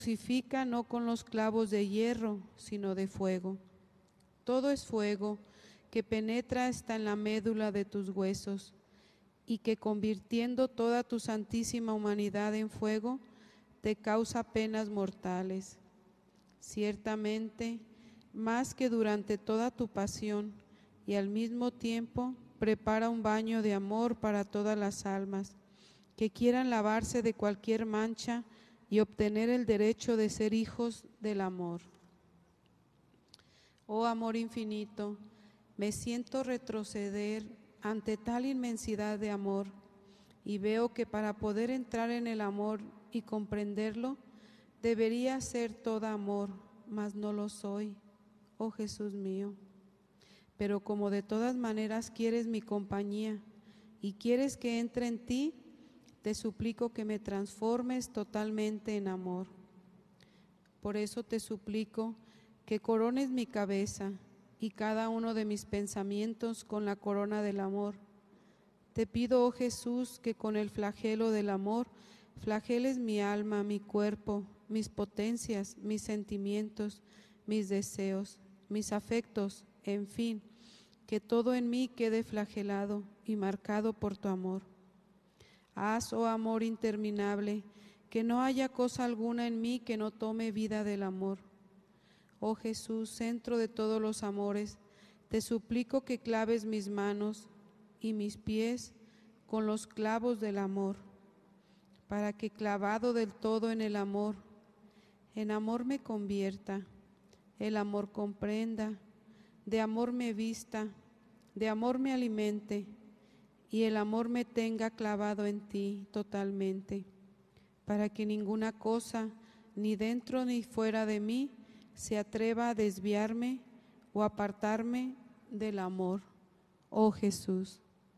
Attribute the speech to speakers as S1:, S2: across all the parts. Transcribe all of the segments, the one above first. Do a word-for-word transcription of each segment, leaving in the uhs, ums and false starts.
S1: crucifica no con los clavos de hierro, sino de fuego. Todo es fuego que penetra hasta en la médula de tus huesos y que, convirtiendo toda tu santísima humanidad en fuego, te causa penas mortales. Ciertamente, más que durante toda tu pasión, y al mismo tiempo prepara un baño de amor para todas las almas que quieran lavarse de cualquier mancha y obtener el derecho de ser hijos del amor. Oh amor infinito, me siento retroceder ante tal inmensidad de amor y veo que para poder entrar en el amor y comprenderlo, debería ser toda amor, mas no lo soy, oh Jesús mío. Pero como de todas maneras quieres mi compañía y quieres que entre en ti, te suplico que me transformes totalmente en amor. Por eso te suplico que corones mi cabeza y cada uno de mis pensamientos con la corona del amor. Te pido, oh Jesús, que con el flagelo del amor flageles mi alma, mi cuerpo, mis potencias, mis sentimientos, mis deseos, mis afectos, en fin, que todo en mí quede flagelado y marcado por tu amor. Haz, oh amor interminable, que no haya cosa alguna en mí que no tome vida del amor. Oh Jesús, centro de todos los amores, te suplico que claves mis manos y mis pies con los clavos del amor, para que clavado del todo en el amor, en amor me convierta, el amor comprenda, de amor me vista, de amor me alimente, y el amor me tenga clavado en ti totalmente, para que ninguna cosa, ni dentro ni fuera de mí, se atreva a desviarme o apartarme del amor, oh Jesús.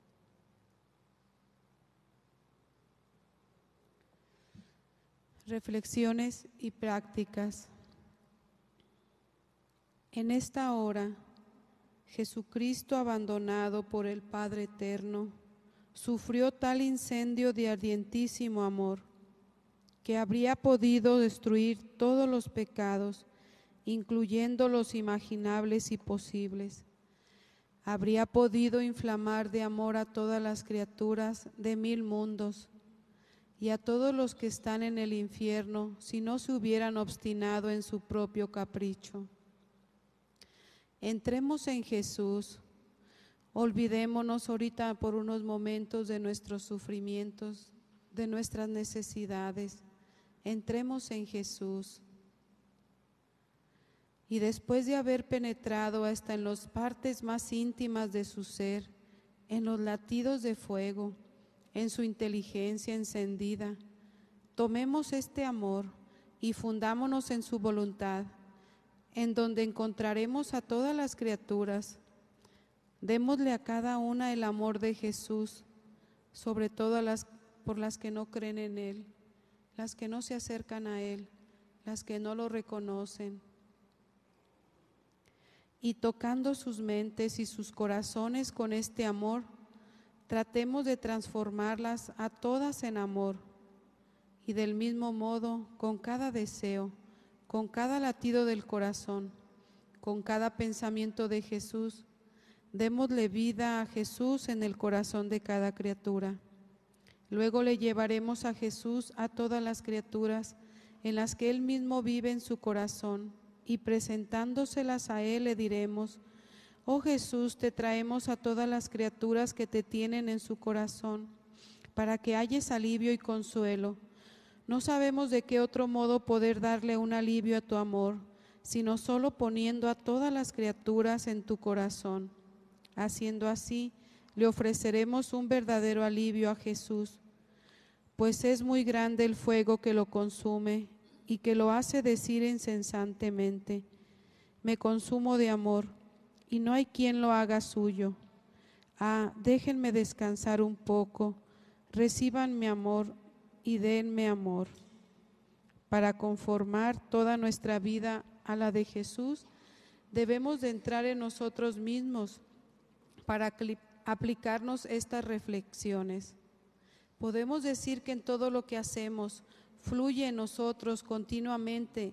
S1: Reflexiones y prácticas. En esta hora, Jesucristo, abandonado por el Padre Eterno, sufrió tal incendio de ardientísimo amor que habría podido destruir todos los pecados, incluyendo los imaginables y posibles. Habría podido inflamar de amor a todas las criaturas de mil mundos y a todos los que están en el infierno si no se hubieran obstinado en su propio capricho. Entremos en Jesús. Olvidémonos ahorita por unos momentos de nuestros sufrimientos, de nuestras necesidades. Entremos en Jesús. Y después de haber penetrado hasta en las partes más íntimas de su ser, en los latidos de fuego, en su inteligencia encendida, tomemos este amor y fundámonos en su voluntad, en donde encontraremos a todas las criaturas. Démosle a cada una el amor de Jesús, sobre todo a las por las que no creen en Él, las que no se acercan a Él, las que no lo reconocen. Y tocando sus mentes y sus corazones con este amor, tratemos de transformarlas a todas en amor. Y del mismo modo, con cada deseo, con cada latido del corazón, con cada pensamiento de Jesús, démosle vida a Jesús en el corazón de cada criatura. Luego le llevaremos a Jesús a todas las criaturas en las que Él mismo vive en su corazón, y presentándoselas a Él le diremos: oh Jesús, te traemos a todas las criaturas que te tienen en su corazón, para que halles alivio y consuelo. No sabemos de qué otro modo poder darle un alivio a tu amor, sino solo poniendo a todas las criaturas en tu corazón. Haciendo así, le ofreceremos un verdadero alivio a Jesús, pues es muy grande el fuego que lo consume y que lo hace decir incesantemente: me consumo de amor, y no hay quien lo haga suyo. Ah, déjenme descansar un poco, reciban mi amor y denme amor. Para conformar toda nuestra vida a la de Jesús, debemos de entrar en nosotros mismos para aplicarnos estas reflexiones. Podemos decir que en todo lo que hacemos, fluye en nosotros continuamente